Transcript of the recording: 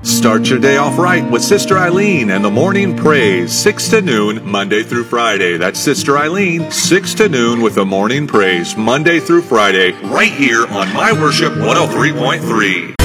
Start your day off right with Sister Eileen and the Morning Praise, 6 to noon, Monday through Friday. That's Sister Eileen, 6 to noon with the Morning Praise, Monday through Friday, right here on My Worship 103.3.